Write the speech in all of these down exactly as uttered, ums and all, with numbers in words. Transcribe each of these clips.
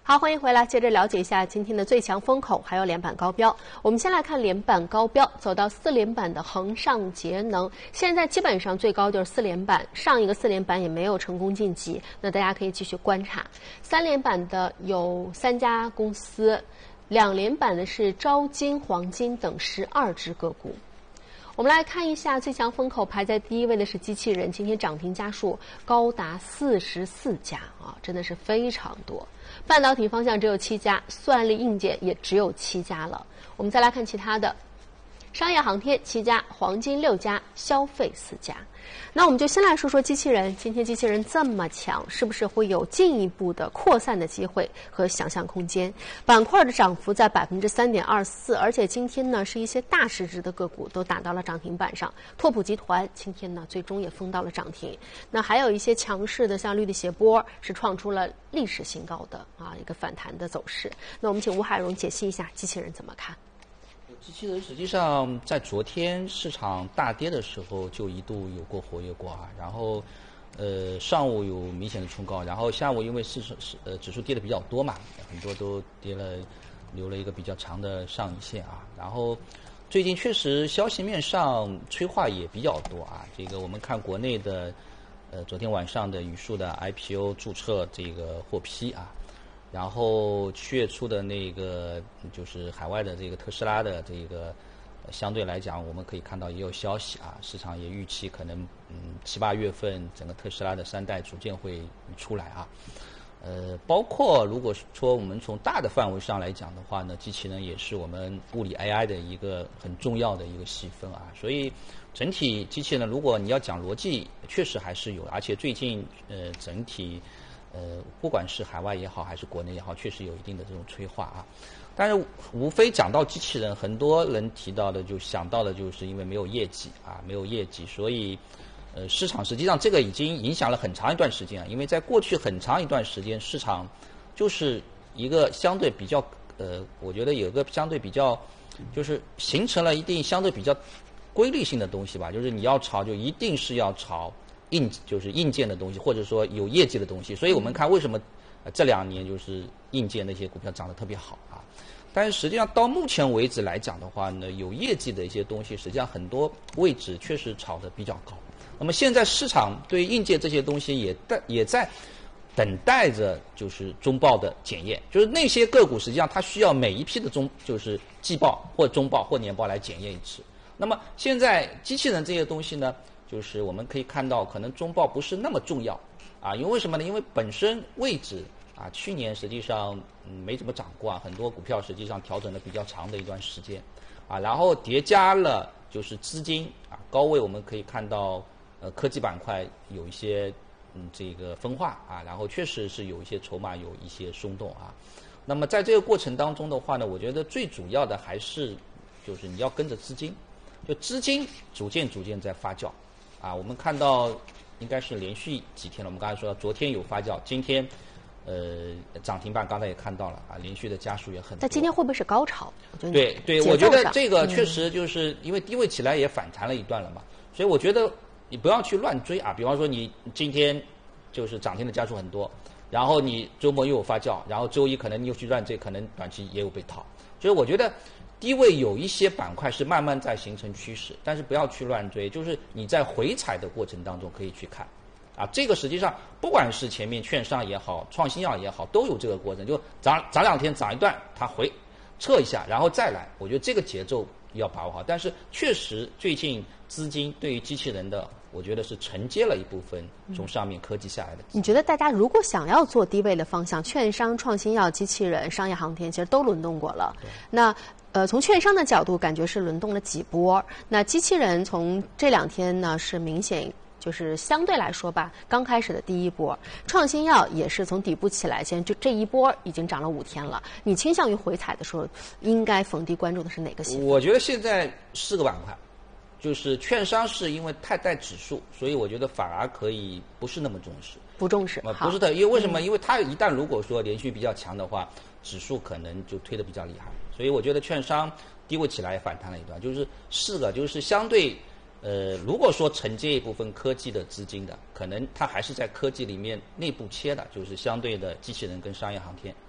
好，欢迎回来，接着了解一下今天的最强风口，还有连板高标。我们先来看连板高标，走到四连板的恒上节能，现在基本上最高就是四连板，上一个四连板也没有成功晋级，那大家可以继续观察。三连板的有三家公司，两连板的是招金、黄金等十二只个股。我们来看一下最强风口，排在第一位的是机器人，今天涨停家数高达四十四家啊，真的是非常多。半导体方向只有七家，算力硬件也只有七家了。我们再来看其他的，商业航天七家，黄金六家，消费四家。那我们就先来说说机器人，今天机器人这么强，是不是会有进一步的扩散的机会和想象空间？板块的涨幅在百分之三点二四，而且今天呢是一些大市值的个股都打到了涨停板上。拓普集团今天呢最终也封到了涨停。那还有一些强势的，像绿地协波是创出了历史新高的啊一个反弹的走势。那我们请吴海荣解析一下机器人怎么看？ 机器人实际上在昨天市场大跌的时候就一度有过活跃过啊，然后呃上午有明显的冲高，然后下午因为市场呃指数跌的比较多嘛，很多都跌了，留了一个比较长的上影线啊。然后最近确实消息面上催化也比较多啊，这个我们看国内的呃昨天晚上的语数的 I P O 注册这个获批啊。然后七月初的那个就是海外的这个特斯拉的这个，相对来讲我们可以看到也有消息啊，市场也预期可能嗯七八月份整个特斯拉的三代组件会出来啊，呃，包括如果说我们从大的范围上来讲的话呢，机器人也是我们物理 A I 的一个很重要的一个细分啊，所以整体机器人如果你要讲逻辑，确实还是有，而且最近呃整体。呃，不管是海外也好，还是国内也好，确实有一定的这种催化啊。但是无非讲到机器人，很多人提到的就想到的就是因为没有业绩啊，没有业绩，所以呃市场实际上这个已经影响了很长一段时间了。因为在过去很长一段时间，市场就是一个相对比较呃，我觉得有个相对比较，就是形成了一定相对比较规律性的东西吧，就是你要炒就一定是要炒。硬就是硬件的东西，或者说有业绩的东西，所以我们看为什么、呃、这两年就是硬件那些股票涨得特别好啊。但是实际上到目前为止来讲的话呢，有业绩的一些东西，实际上很多位置确实炒得比较高。那么现在市场对硬件这些东西也在也在等待着就是中报的检验，就是那些个股实际上它需要每一批的中就是季报或中报或年报来检验一次。那么现在机器人这些东西呢？就是我们可以看到，可能中报不是那么重要，啊，因为为什么呢？因为本身位置啊，去年实际上、嗯、没怎么涨过啊，很多股票实际上调整了比较长的一段时间，啊，然后叠加了就是资金啊高位，我们可以看到呃科技板块有一些嗯这个分化啊，然后确实是有一些筹码有一些松动啊。那么在这个过程当中的话呢，我觉得最主要的还是就是你要跟着资金，就资金逐渐逐渐在发酵。啊，我们看到应该是连续几天了。我们刚才说，昨天有发酵，今天呃涨停板，刚才也看到了啊，连续的家数也很多。 那今天会不会是高潮？我觉得对对，我觉得这个确实就是因为低位起来也反弹了一段了嘛，嗯、所以我觉得你不要去乱追啊。比方说你今天就是涨停的家数很多，然后你周末又有发酵，然后周一可能你又去乱追，可能短期也有被套。所以我觉得。低位有一些板块是慢慢在形成趋势，但是不要去乱追，就是你在回踩的过程当中可以去看，啊，这个实际上不管是前面券商也好，创新药也好，都有这个过程，就涨涨两天涨一段，它回撤一下，然后再来，我觉得这个节奏要把握好。但是确实最近资金对于机器人的，我觉得是承接了一部分从上面科技下来的。 你觉得大家如果想要做低位的方向，券商、创新药、机器人、商业航天，其实都轮动过了。那呃，从券商的角度，感觉是轮动了几波。那机器人从这两天呢，是明显就是相对来说吧，刚开始的第一波。创新药也是从底部起来，先就这一波已经涨了五天了。你倾向于回踩的时候，应该逢低关注的是哪个细分？ 我觉得现在四个板块，就是券商是因为太带指数，所以我觉得反而可以不是那么重视。 不重视， 不是的，因为为什么？因为它一旦如果说连续比较强的话，指数可能就推得比较厉害。所以我觉得券商低位起来也反弹了一段，就是四个，就是相对，呃，如果说承接一部分科技的资金的，可能它还是在科技里面内部切的，就是相对的机器人跟商业航天。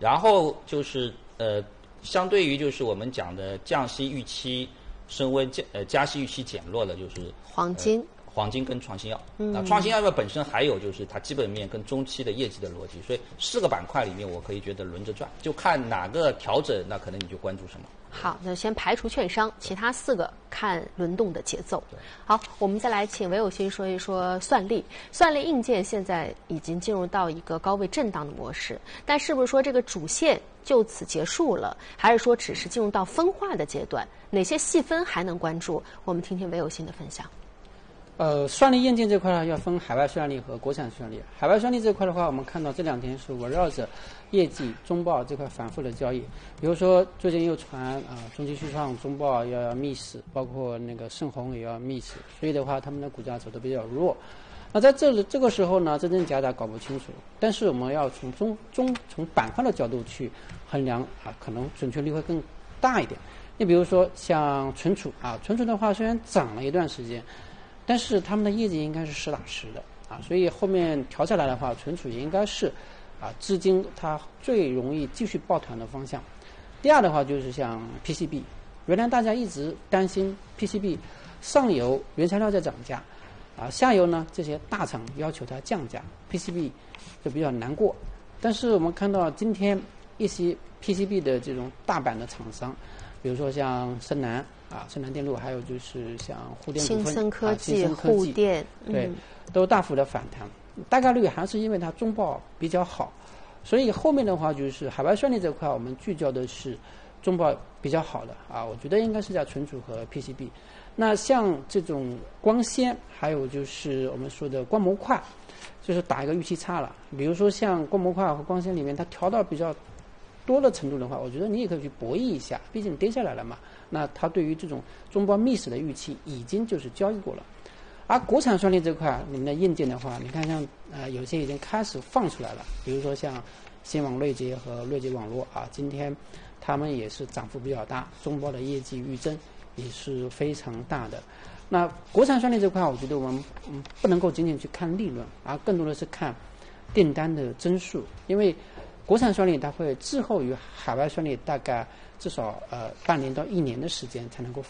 然后就是呃，相对于就是我们讲的降息预期升温，加呃加息预期减弱的，就是黄金。 呃黄金跟创新药， 嗯， 那创新药本身还有就是它基本面跟中期的业绩的逻辑，所以四个板块里面我可以觉得轮着转，就看哪个调整，那可能你就关注什么。 好，那先排除券商，其他四个看轮动的节奏。好，我们再来请韦有新说一说算力。算力硬件现在已经进入到一个高位震荡的模式，但是不是说这个主线就此结束了，还是说只是进入到分化的阶段？哪些细分还能关注？我们听听韦有新的分享。 呃，算力硬件这块呢，要分海外算力和国产算力。海外算力这块的话，我们看到这两天是围绕着业绩、中报这块反复的交易。比如说，最近又传啊、呃，中期续创中报要要密死，包括那个盛虹也要密死，所以的话，他们的股价走得比较弱。那在这里这个时候呢，真真假假搞不清楚。但是我们要从中中从板块的角度去衡量啊，可能准确率会更大一点。你比如说像存储啊，存储的话虽然涨了一段时间。但是他们的业绩应该是实打实的啊，所以后面调下来的话，存储也应该是啊资金它最容易继续抱团的方向。第二的话就是像 P C B， 原来大家一直担心 P C B 上游原材料在涨价，啊下游呢这些大厂要求它降价 ，P C B 就比较难过。但是我们看到今天一些 P C B 的这种大板的厂商，比如说像深南。啊，深南电路，还有就是像沪电股份、 新森科技、 啊、 沪电， 对，嗯、都大幅的反弹。大概率还是因为它中报比较好，所以后面的话就是海外算力这块，我们聚焦的是中报比较好的啊。我觉得应该是在存储和 P C B。那像这种光纤，还有就是我们说的光模块，就是打一个预期差了。比如说像光模块和光纤里面，它调到比较多的程度的话，我觉得你也可以去博弈一下，毕竟跌下来了嘛。那它对于这种中报密死的预期已经就是交易过了，而国产算力这块，你们的硬件的话，你看像呃有些已经开始放出来了，比如说像新网锐捷和锐捷网络啊，今天他们也是涨幅比较大，中报的业绩预增也是非常大的。那国产算力这块，我觉得我们嗯不能够仅仅去看利润，而更多的是看订单的增速，因为国产算力它会滞后于海外算力大概至少呃半年到一年的时间才能够